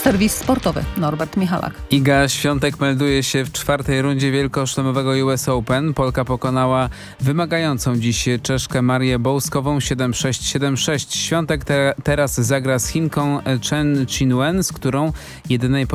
Serwis sportowy Norbert Michalak. Iga Świątek melduje się w czwartej rundzie wielkoszlemowego US Open. Polka pokonała wymagającą dziś Czeszkę Marię Bołskową 7-6, 7-6. Świątek teraz zagra z Chinką Chen Qinwen, z którą jedynej